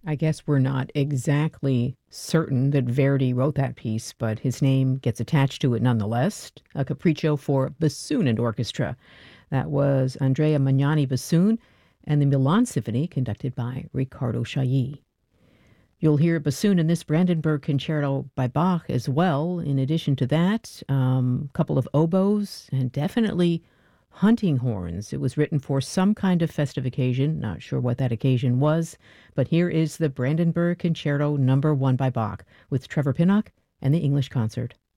I guess we're not exactly certain that Verdi wrote that piece, but his name gets attached to it nonetheless. A capriccio for bassoon and orchestra. That was Andrea Magnani bassoon and the Milan Symphony conducted by Riccardo Chailly. You'll hear bassoon in this Brandenburg Concerto by Bach as well. In addition to that, a couple of oboes and definitely hunting horns. It was written for some kind of festive occasion. Not sure what that occasion was, but here is the Brandenburg Concerto No. 1 by Bach with Trevor Pinnock and the English Concert.